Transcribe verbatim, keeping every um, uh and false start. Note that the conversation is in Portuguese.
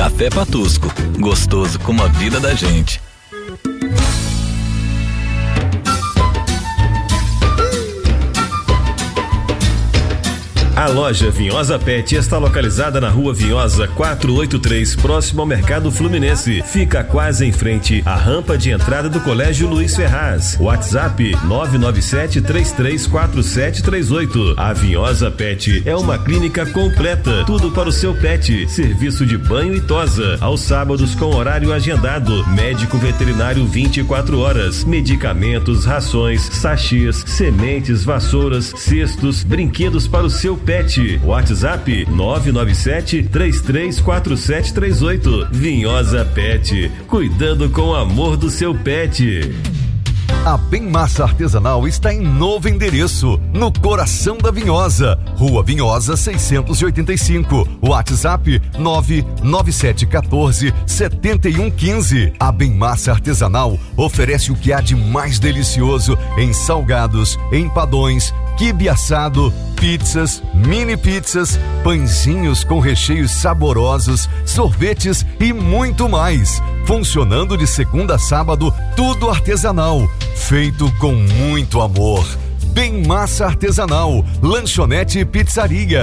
Café Patusco, gostoso como a vida da gente. A loja Vinhosa Pet está localizada na Rua Vinhosa quatrocentos e oitenta e três, próximo ao Mercado Fluminense. Fica quase em frente à rampa de entrada do Colégio Luiz Ferraz. WhatsApp nove nove sete, três três quatro sete três oito. A Vinhosa Pet é uma clínica completa, tudo para o seu pet. Serviço de banho e tosa, aos sábados com horário agendado. Médico veterinário vinte e quatro horas. Medicamentos, rações, sachês, sementes, vassouras, cestos, brinquedos para o seu pet. WhatsApp nove nove sete, três três quatro sete três oito. Vinhosa Pet, cuidando com amor do seu pet. A Bem Massa Artesanal está em novo endereço, no coração da Vinhosa, Rua Vinhosa seiscentos e oitenta e cinco, WhatsApp nove nove sete um quatro, sete um um cinco. A Bem Massa Artesanal oferece o que há de mais delicioso em salgados, empadões, quibe assado, pizzas, mini pizzas, pãezinhos com recheios saborosos, sorvetes e muito mais. Funcionando de segunda a sábado, tudo artesanal, feito com muito amor. Bem Massa Artesanal, lanchonete e pizzaria.